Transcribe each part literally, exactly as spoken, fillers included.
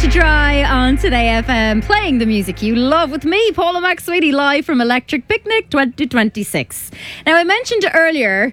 to Dry on Today F M, playing the music you love with me, Paula McSweety, live from Electric Picnic twenty twenty-six. Now, I mentioned earlier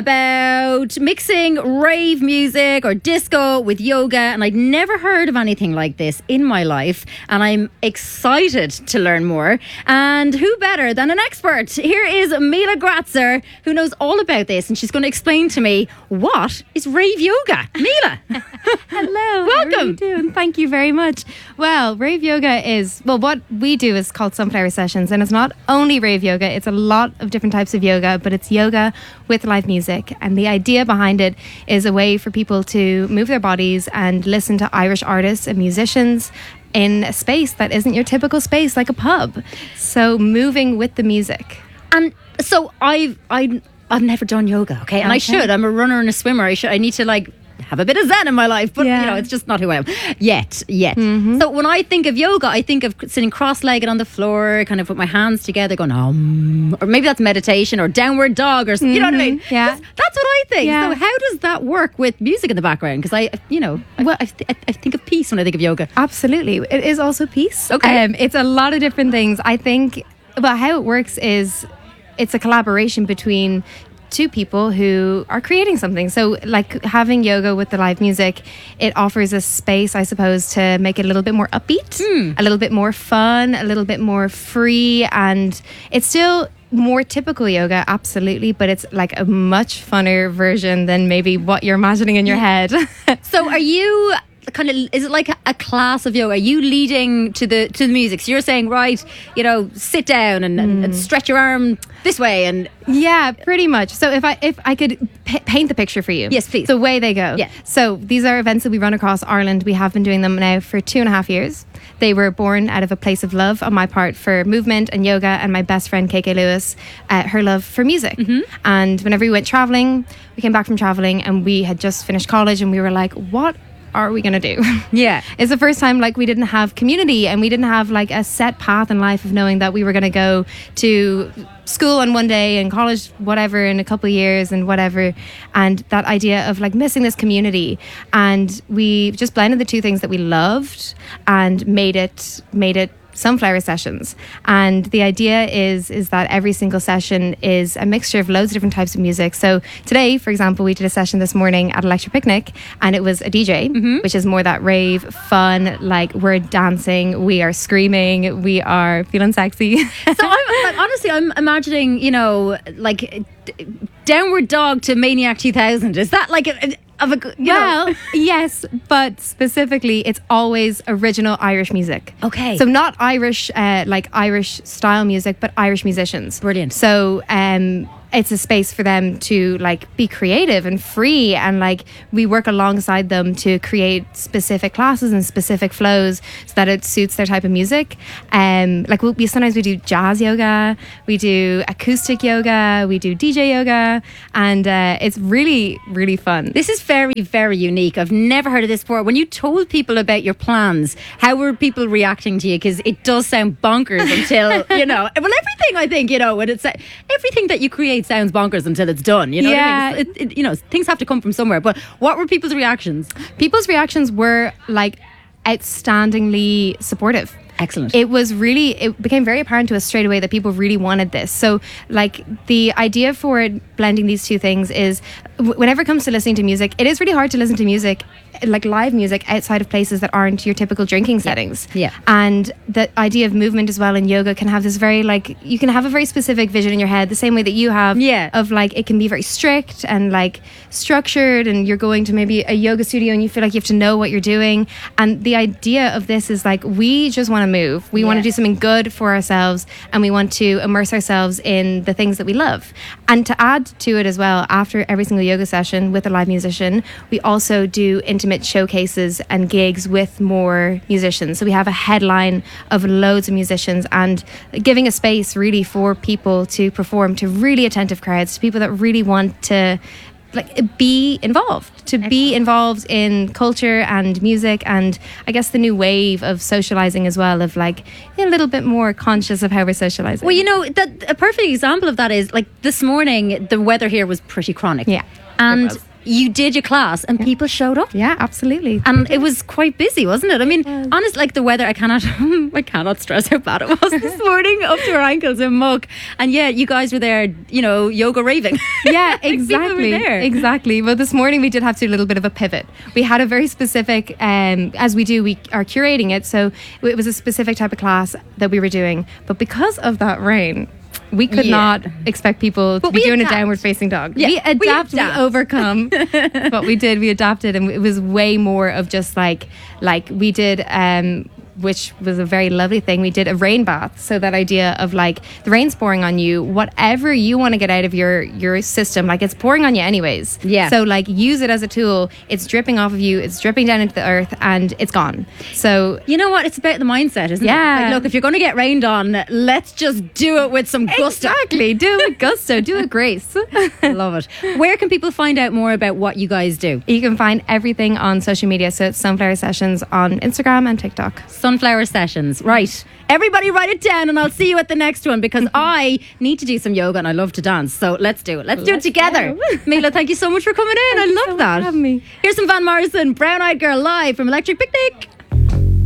about mixing rave music or disco with yoga, and I'd never heard of anything like this in my life, and I'm excited to learn more. And who better than an expert? Here is Mila Gratzer, who knows all about this, and she's going to explain to me what is rave yoga. Mila. Hello. Welcome. How are you doing? Thank you very much. Well, rave yoga is, well, what we do is called Sunflower Sessions, and it's not only rave yoga, it's a lot of different types of yoga, but it's yoga with live music. And the idea behind it is a way for people to move their bodies and listen to Irish artists and musicians in a space that isn't your typical space, like a pub. So moving with the music. And so I've I I've never done yoga, okay, and Okay. I should. I'm a runner and a swimmer. I should. I need to like have a bit of zen in my life, but Yeah. you know, it's just not who I am yet. Yet. Mm-hmm. So when I think of yoga, I think of sitting cross-legged on the floor, kind of with my hands together, going um, or maybe that's meditation or downward dog, or mm-hmm. you know what I mean? Yeah. that's, that's what I think. Yeah. So how does that work with music in the background? Because I, you know, I, Well- I, th- I think of peace when I think of yoga. Absolutely. It is also peace. Okay. Um, it's a lot of different things. I think, well, how it works is it's a collaboration between two people who are creating something. So like having yoga with the live music, it offers a space, I suppose, to make it a little bit more upbeat, a little bit more fun, a little bit more free. And it's still more typical yoga, absolutely, but it's like a much funner version than maybe what you're imagining in your head. So are you kind of, is it like a, a class of yoga? Are you leading to the to the music? So you're saying, right, you know, sit down and, and, and stretch your arm this way, and Yeah, pretty much. So if I if I could p- paint the picture for you. Yes, please. The way they go. Yeah. So these are events that we run across Ireland. We have been doing them now for two and a half years. They were born out of a place of love on my part for movement and yoga, and my best friend K K Lewis, uh, her love for music. And whenever we went traveling, we came back from traveling and we had just finished college, and we were like, what are we going to do? Yeah. It's the first time like we didn't have community, and we didn't have like a set path in life of knowing that we were going to go to school on one day and college whatever in a couple of years and whatever, and that idea of like missing this community. And we just blended the two things that we loved and made it made it Sunflower Sessions. And the idea is is that every single session is a mixture of loads of different types of music. So today, for example, we did a session this morning at Electric Picnic, and it was a D J, which is more that rave fun, like we're dancing, we are screaming, we are feeling sexy. So I'm like, honestly, I'm imagining, you know, like d- Downward Dog to Maniac two thousand. Is that like a, a of a you Well, know? yes, but specifically, it's always original Irish music. Okay. So not Irish, uh, like Irish style music, but Irish musicians. Brilliant. So um, it's a space for them to like be creative and free, and like we work alongside them to create specific classes and specific flows so that it suits their type of music. Um, like we'll, we sometimes we do jazz yoga, we do acoustic yoga, we do D J yoga, and uh, it's really really fun. This is very, very unique. I've never heard of this before. When you told people about your plans, how were people reacting to you? Because it does sound bonkers until, you know, well, everything, I think, you know, when it's everything that you create sounds bonkers until it's done. You know Yeah. what I mean? It, it, you know, things have to come from somewhere. But what were people's reactions? People's reactions were like outstandingly supportive. Excellent. It was really, it became very apparent to us straight away that people really wanted this. So like the idea for it, blending these two things is w- whenever it comes to listening to music, it is really hard to listen to music, like live music, outside of places that aren't your typical drinking settings. Yeah. And the idea of movement as well in yoga can have this very like, you can have a very specific vision in your head, the same way that you have. Yeah. Of like, it can be very strict and like structured, and you're going to maybe a yoga studio and you feel like you have to know what you're doing. And the idea of this is like, we just want to move. We want Yeah. to do something good for ourselves, and we want to immerse ourselves in the things that we love. And to add to it as well, after every single yoga session with a live musician, we also do intimate showcases and gigs with more musicians. So we have a headline of loads of musicians, and giving a space really for people to perform to really attentive crowds, to people that really want to like be involved, to be involved in culture and music, and I guess the new wave of socializing as well, of like a little bit more conscious of how we're socializing. Well, you know, that a perfect example of that is like this morning, the weather here was pretty chronic. Yeah, And it was. you did your class and people showed up. Yeah, absolutely. And it was quite busy, wasn't it? I mean, honest, like the weather, I cannot, I cannot stress how bad it was this morning, up to our ankles in muck. And yeah, you guys were there, you know, yoga raving. Yeah, Like, people were exactly. there. Exactly. Well, this morning we did have to do a little bit of a pivot. We had a very specific, um, as we do, we are curating it. So it was a specific type of class that we were doing. But because of that rain, we could Yeah. not expect people But to be we doing adapt. a downward facing dog. Yeah, we we adapt, we, adapt. overcome. What we did, we adapted, and it was way more of just like, like we did, um, which was a very lovely thing. We did a rain bath. So that idea of like the rain's pouring on you, whatever you want to get out of your your system, like it's pouring on you anyways. Yeah. So like use it as a tool. It's dripping off of you. It's dripping down into the earth, and it's gone. So You know what? It's about the mindset, isn't Yeah. it? Like, look, if you're going to get rained on, let's just do it with some gusto. exactly, do it with gusto, do it grace. Love it. Where can people find out more about what you guys do? You can find everything on social media. So it's Sunflower Sessions on Instagram and TikTok. Sunflower Sessions. Right. Everybody write it down and I'll see you at the next one because I need to do some yoga and I love to dance. So let's do it. Let's do it Let's together. go. Mila, thank you so much for coming in. I you love so much that. for having me. Here's some Van Morrison, Brown Eyed Girl live from Electric Picnic.